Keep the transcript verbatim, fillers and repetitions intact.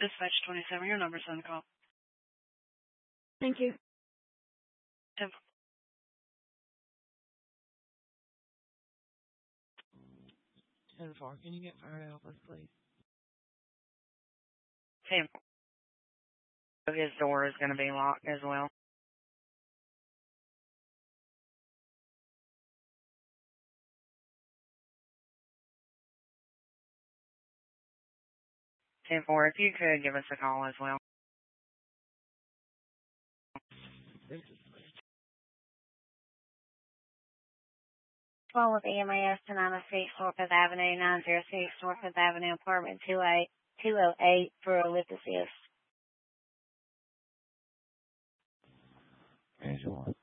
Dispatch twenty-seven, your number's on the call. Thank you. ten four, can you get fire office, please? ten four, his door is going to be locked as well. ten four, if you could give us a call as well. Well, with E M A S to nine oh six Norfolk Avenue, nine oh six Norfolk Avenue, apartment two oh eight for a lift assist. Angela.